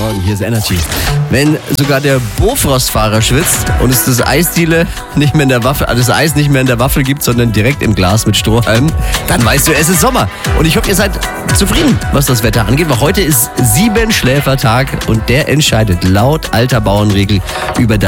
Morgen, hier ist Energy. Wenn sogar der Bofrostfahrer schwitzt und es das Eisdiele nicht mehr in der Waffel, das Eis nicht mehr in der Waffel gibt, sondern direkt im Glas mit Strohhalmen, dann weißt du, es ist Sommer. Und ich hoffe, ihr seid zufrieden, was das Wetter angeht, weil heute ist 7-Schläfertag und der entscheidet laut alter Bauernregel über das